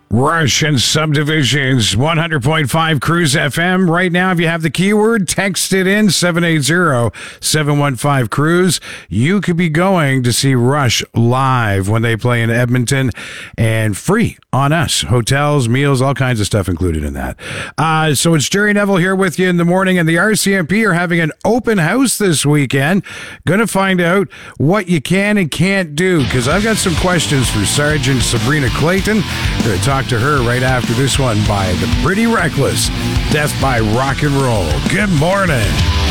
Rush and Subdivisions, 100.5 Cruise FM. Right now, if you have the keyword, text it in, 780-715-CRUISE. You could be going to see Rush live when they play in Edmonton, and free on us. Hotels, meals, all kinds of stuff included in that. So it's Jerry Neville here with you in the morning, and the RCMP are having an open house this weekend. Going to find out what you can and can't do, because I've got some questions for Sergeant Sabrina Clayton. Going to talk to her right after this one by The Pretty Reckless, Death by Rock and Roll. Good morning.